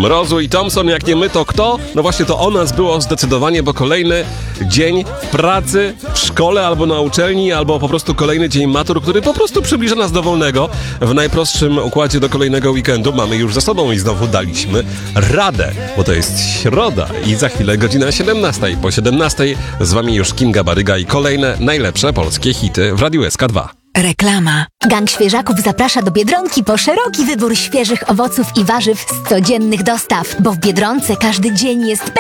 Mrozu i Thompson, jak nie my, to kto? No właśnie to o nas było zdecydowanie, bo kolejny dzień w pracy, w szkole albo na uczelni, albo po prostu kolejny dzień matur, który po prostu przybliża nas do wolnego. W najprostszym układzie do kolejnego weekendu mamy już za sobą i znowu daliśmy radę, bo to jest środa i za chwilę godzina 17. Po 17 z wami już Kinga Baryga i kolejne najlepsze polskie hity w Radiu SK2. Reklama. Gang Świeżaków zaprasza do Biedronki po szeroki wybór świeżych owoców i warzyw z codziennych dostaw, bo w Biedronce każdy dzień jest